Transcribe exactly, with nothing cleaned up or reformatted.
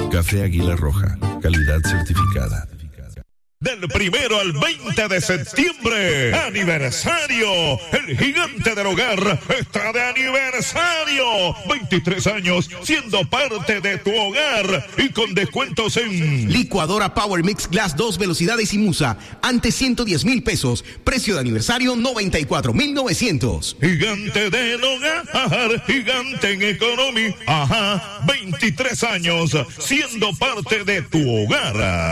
Café Águila Roja, calidad certificada. Del primero al veinte de septiembre, aniversario. El gigante del hogar está de aniversario. veintitrés años siendo parte de tu hogar y con descuentos en licuadora Power Mix Glass dos velocidades y Musa, antes ciento diez mil pesos, precio de aniversario noventa y cuatro mil novecientos. Gigante del hogar, gigante en economía, ajá, veintitrés años siendo parte de tu hogar.